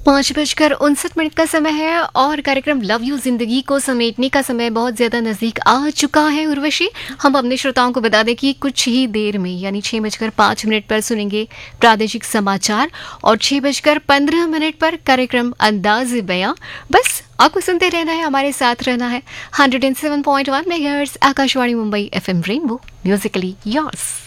5:59 का समय है और कार्यक्रम लव यू जिंदगी को समेटने का समय बहुत ज्यादा नजदीक आ चुका है। उर्वशी, हम अपने श्रोताओं को बता दें कि कुछ ही देर में यानी 6:05 पर सुनेंगे प्रादेशिक समाचार और 6:15 पर कार्यक्रम अंदाज बयां। बस आपको सुनते रहना है, हमारे साथ रहना है। 107.1 megahertz Akashvani Mumbai FM rainbow, Musically yours.